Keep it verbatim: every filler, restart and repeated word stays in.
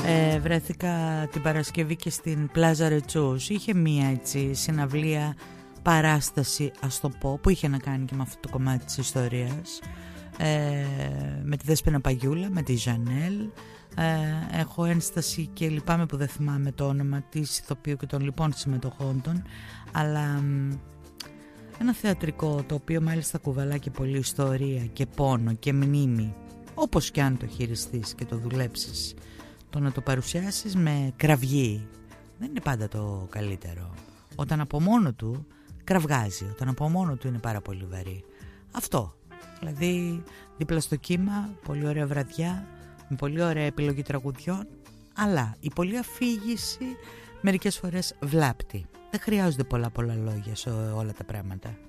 ε, βρέθηκα την Παρασκευή και στην Πλάζα Ρετσούς. Είχε μία έτσι συναυλία, παράσταση ας το πω, που είχε να κάνει και με αυτό το κομμάτι της ιστορίας, ε, με τη Δέσποινα Παγιούλα, με τη Ζανέλ. ε, έχω ένσταση και λυπάμαι που δεν θυμάμαι το όνομα της ηθοποιού και των λοιπών συμμετοχών των, αλλά ένα θεατρικό το οποίο μάλιστα κουβαλά και πολλή ιστορία και πόνο και μνήμη, όπως και αν το χειριστείς και το δουλέψεις. Το να το παρουσιάσεις με κραυγή δεν είναι πάντα το καλύτερο. Όταν από μόνο του κραυγάζει, όταν από μόνο του είναι πάρα πολύ βαρύ. Αυτό, δηλαδή δίπλα στο κύμα, πολύ ωραία βραδιά, με πολύ ωραία επιλογή τραγουδιών, αλλά η πολλή αφήγηση μερικές φορές βλάπτει. Δεν χρειάζονται πολλά πολλά λόγια σε όλα τα πράγματα.